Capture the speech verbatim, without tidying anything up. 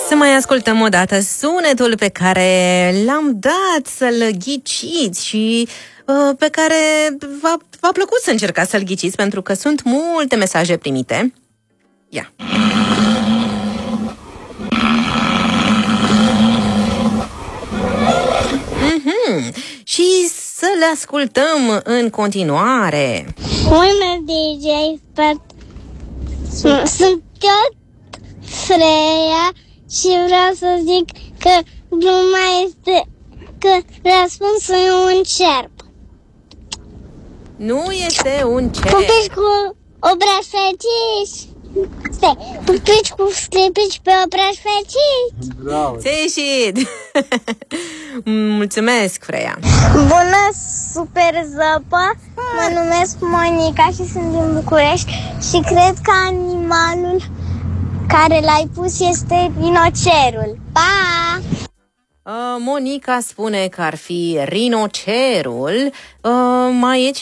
Să mai ascultăm o dată sunetul pe care l-am dat să-l ghiciți și uh, pe care v-a, v-a plăcut să încercați să-l ghiciți, pentru că sunt multe mesaje primite. Ia! Mm-hmm. Și să le ascultăm în continuare. Bună, D J Spart. Sunt eu, Freya, și vreau să zic că gluma este că răspunsul e un cerb. Nu este un cerb. Pupici cu obraș fericit. Stai, pupici cu sclipici pe obraș fericit. Bravo. Ți-ai ieșit. Mulțumesc, Freya. Bună, super zăpă. Mă numesc Monica și sunt din București și cred că animalul care l-ai pus este rinocerul. Pa! Uh, Monica spune că ar fi rinocerul. Uh, mai e